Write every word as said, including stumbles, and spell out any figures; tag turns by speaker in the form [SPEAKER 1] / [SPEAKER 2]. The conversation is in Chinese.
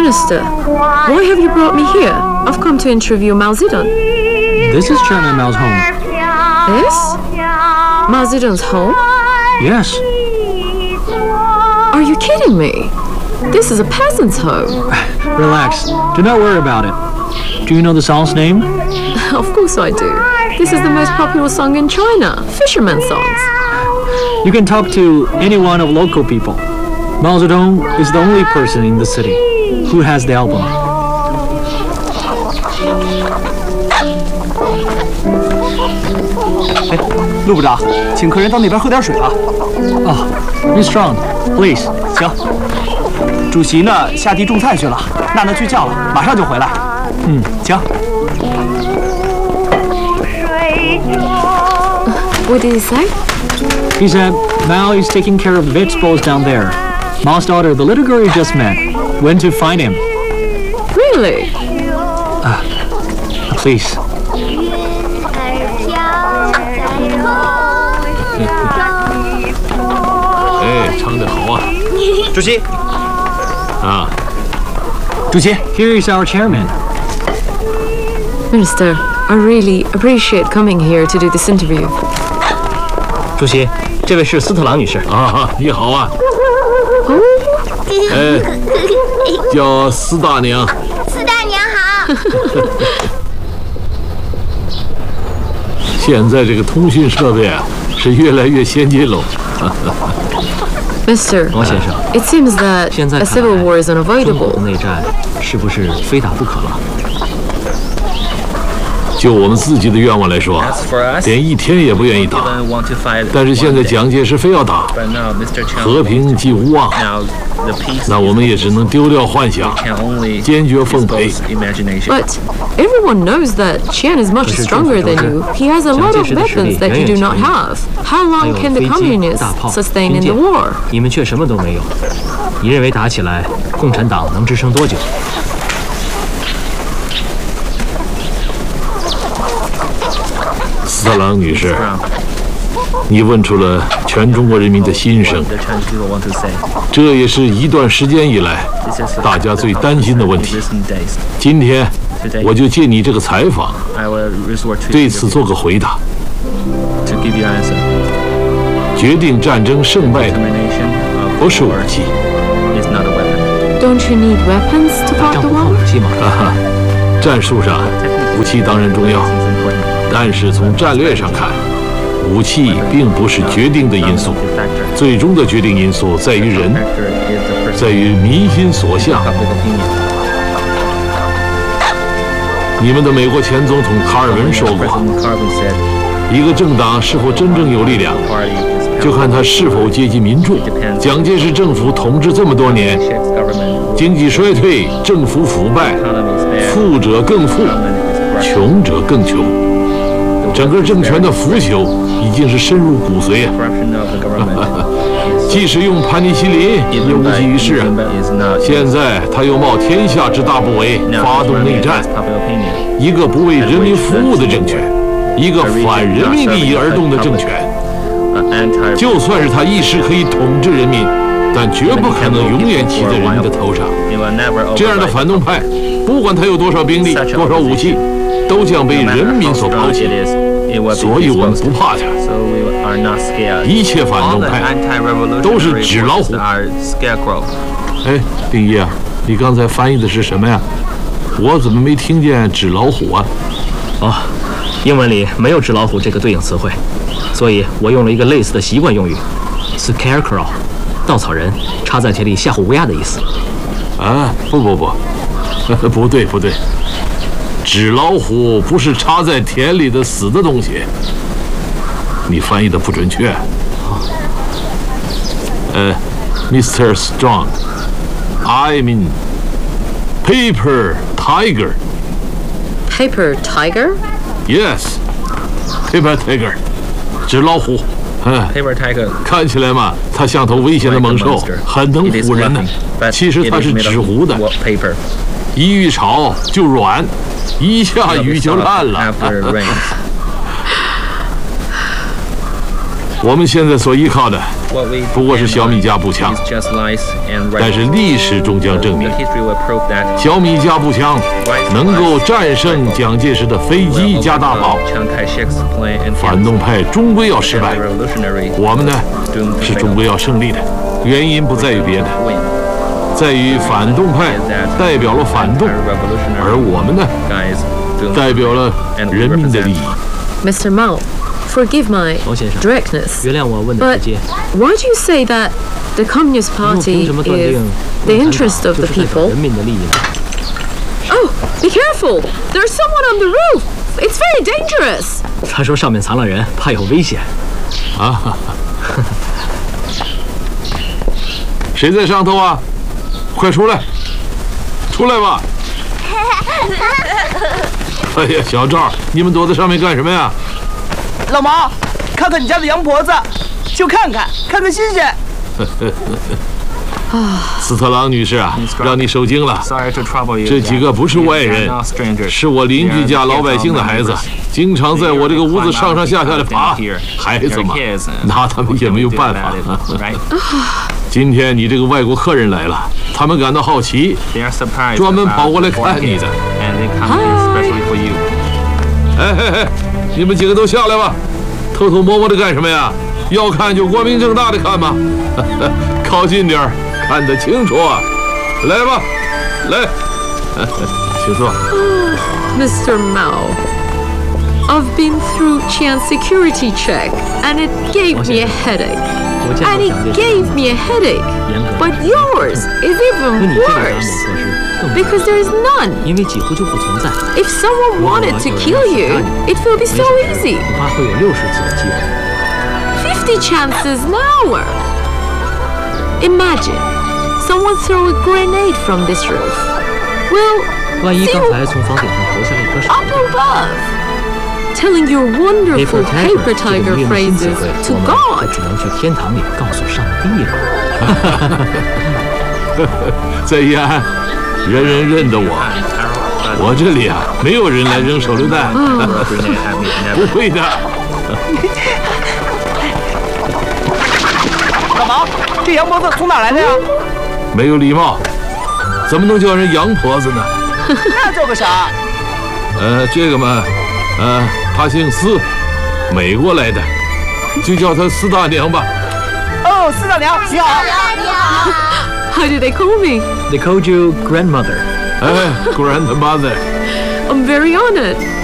[SPEAKER 1] Minister, why have you brought me here? I've come to interview Mao Zedong.
[SPEAKER 2] This is Chairman Mao's home.
[SPEAKER 1] This? Mao Zedong's home?
[SPEAKER 2] Yes.
[SPEAKER 1] Are you kidding me? This is a peasant's home.
[SPEAKER 2] Relax. Do not worry about it. Do you know the song's name?
[SPEAKER 1] Of course I do. This is the most popular song in China. Fisherman songs.
[SPEAKER 2] You can talk to any one of local people. Mao Zedong is the only person in the city who has the album.
[SPEAKER 3] 哎，陆部长，请客人到那边喝点水吧。
[SPEAKER 2] 哦 ，Miss Strong, please.
[SPEAKER 3] 行。主席呢，下地种菜去了，娜娜去叫了，马上就回来。嗯，请。
[SPEAKER 1] What did he say?
[SPEAKER 2] He said Mao is taking care of the vegetables down there. Mao's daughter, the little girl you just met, went to find him.
[SPEAKER 1] Really?
[SPEAKER 2] Uh, please.
[SPEAKER 4] 哎，唱得好啊！
[SPEAKER 3] 主席。
[SPEAKER 4] 啊，
[SPEAKER 3] 主席
[SPEAKER 2] Here is our chairman.
[SPEAKER 1] Minister, I really appreciate coming here to do this interview.
[SPEAKER 3] 主席，这位是斯特朗女士。
[SPEAKER 4] 啊，你好啊。哎，叫斯大娘。
[SPEAKER 5] 斯大娘好。
[SPEAKER 4] 现在这个通讯设备啊，是越来越先进喽。
[SPEAKER 1] Mister,
[SPEAKER 2] 王先生，
[SPEAKER 1] it seems that
[SPEAKER 2] 现在
[SPEAKER 1] a
[SPEAKER 2] 看
[SPEAKER 1] civil
[SPEAKER 2] 来
[SPEAKER 1] war is
[SPEAKER 2] 中国
[SPEAKER 1] unavoidable.
[SPEAKER 2] 的内战是不是非打不可了？
[SPEAKER 4] 就我们自己的愿望来说，连一天也不愿意打。但是现在蒋介石非要打，和平既无望，那我们也只能丢掉幻想，坚决奉陪。
[SPEAKER 1] But everyone knows that Qian is much stronger than you. He has a lot of weapons that you do not have. How long can the communists sustain in the war?
[SPEAKER 2] 你们却什么都没有。你认为打起来，共产党能支撑多久？
[SPEAKER 4] 斯特朗女士，你问出了全中国人民的心声，这也是一段时间以来大家最担心的问题。今天我就借你这个采访，对此做个回答。决定战争胜败的不是武器。
[SPEAKER 1] Don't you need weapons to fight
[SPEAKER 2] 战
[SPEAKER 1] the
[SPEAKER 2] 不靠
[SPEAKER 1] war?
[SPEAKER 2] 武器吗？
[SPEAKER 4] 哈哈，战术上武器当然重要。 但是从战略上看，武器并不是决定的因素，最终的决定因素在于人，在于民心所向。你们的美国前总统卡尔文说过，一个政党是否真正有力量，就看他是否接近民众。蒋介石政府统治这么多年，经济衰退，政府腐败，富者更富，穷者更穷。 整个政权的腐朽已经是深入骨髓啊！即使用盘尼西林也无济于事啊！现在他又冒天下之大不韪发动内战，一个不为人民服务的政权，一个反人民利益而动的政权。就算是他一时可以统治人民，但绝不可能永远骑在人民的头上。这样的反动派，不管他有多少兵力、多少武器。 都将被人民所抛弃，所以我们不怕他。一切反动派都是纸老虎。哎，丁一啊，你刚才翻译的是什么呀？我怎么没听见纸老虎啊？
[SPEAKER 2] 哦，英文里没有纸老虎这个对应词汇，所以我用了一个类似的习惯用语 ，scarecrow， 稻草人，插在田里吓唬乌鸦的意思。
[SPEAKER 4] 啊，不不不，不对不对。 纸老虎不是插在田里的死的东西，你翻译的不准确。呃 ，Mister Strong，I mean paper tiger。
[SPEAKER 1] Paper tiger?
[SPEAKER 4] Yes，paper tiger， 纸老虎。嗯
[SPEAKER 3] Paper tiger
[SPEAKER 4] 看起来嘛，它像头危险的猛兽，很能唬人呢。其实它是纸糊的，一遇潮就软。 一下雨就烂了。我们现在所依靠的不过是小米加步枪，但是历史终将证明，小米加步枪能够战胜蒋介石的飞机加大炮。反动派终归要失败，我们呢是终归要胜利的。原因不在于别的，在于反动派代表了反动，而我们呢代表了人民的利益。
[SPEAKER 1] Mister Mao, forgive my directness,
[SPEAKER 2] 原谅我问的直接。
[SPEAKER 1] why do you say that the Communist Party is the interest of the people?
[SPEAKER 2] 人民的利益呢？
[SPEAKER 1] Oh, be careful! There's someone on the roof. It's very dangerous.
[SPEAKER 2] 他说上面藏了人，怕有危险。
[SPEAKER 4] 啊！谁在上头啊？快出来！出来吧！哎呀，小赵，你们躲在上面干什么呀？
[SPEAKER 3] 老毛，看看你家的洋婆子，就看看，看看新鲜。
[SPEAKER 4] 斯特朗女士啊，让你受惊了。这几个不是外人，是我邻居家老百姓的孩子，经常在我这个屋子上上下下的爬。孩子嘛，拿他们也没有办法。今天你这个外国客人来了，他们感到好奇，专门跑过来看你的。哎哎哎，你们几个都下来吧，偷偷摸摸的干什么呀？要看就光明正大的看吧，靠近点儿。 看得清楚啊！来吧，来，请坐。
[SPEAKER 1] Mister Mao, I've been through Qian's security check, and it gave me a headache. And it gave me a headache. But yours is even worse, because there is none.
[SPEAKER 2] 因为几乎就不存在。
[SPEAKER 1] If someone wanted to kill you, it will be so easy.
[SPEAKER 2] 恐怕会有六十次的机会。
[SPEAKER 1] Fifty chances an hour. Imagine. Someone throw a grenade from this roof. Well,
[SPEAKER 2] 万一刚才从房顶上投下来一颗手
[SPEAKER 1] up above, telling your wonderful paper tiger phrases to God.
[SPEAKER 2] 只能去天堂里告诉上帝了。
[SPEAKER 4] 在延安，人人认得我。我这里啊，没有人来扔手榴弹，不会的。
[SPEAKER 3] 老毛，这洋婆子从哪来的呀？
[SPEAKER 4] 没有礼貌，怎么能叫人洋婆子呢？
[SPEAKER 3] 那叫个啥？
[SPEAKER 4] 呃，这个嘛，呃，她姓司，美国来的，就叫她司大娘吧。
[SPEAKER 3] 哦，司大娘，你好。
[SPEAKER 5] 你好。
[SPEAKER 1] How do they call me?
[SPEAKER 2] They called you grandmother.
[SPEAKER 4] 哎 ，grandmother.
[SPEAKER 1] I'm very honored.